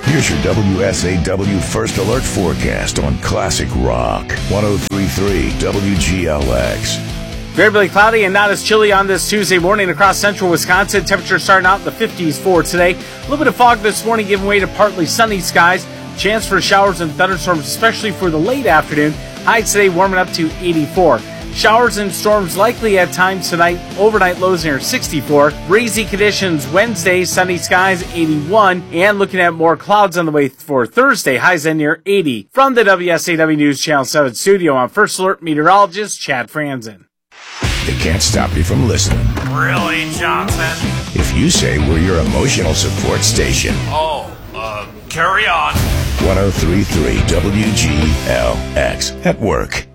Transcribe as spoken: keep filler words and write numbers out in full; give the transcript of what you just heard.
Here's your W S A W First Alert forecast on Classic Rock. one oh three point three W G L X. Variably cloudy and not as chilly on this Tuesday morning across central Wisconsin. Temperature starting out in the fifties for today. A little bit of fog this morning giving way to partly sunny skies. Chance for showers and thunderstorms, especially for the late afternoon. Highs today warming up to eighty-four. Showers and storms likely at times tonight. Overnight lows near sixty-four. Breezy conditions Wednesday, sunny skies eighty-one. And looking at more clouds on the way for Thursday, highs in near eighty. From the W S A W News Channel seven studio, I'm First Alert meteorologist Chad Franzen. They can't stop you from listening. Really, Johnson? If you say we're your emotional support station. Oh, uh, carry on. one oh three point three W G L X at work.